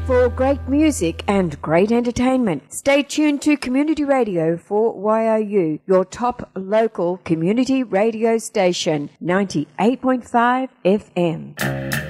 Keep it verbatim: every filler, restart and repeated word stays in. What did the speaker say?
For great music and great entertainment, stay tuned to Community Radio for Y O U, your top local community radio station, ninety-eight point five F M.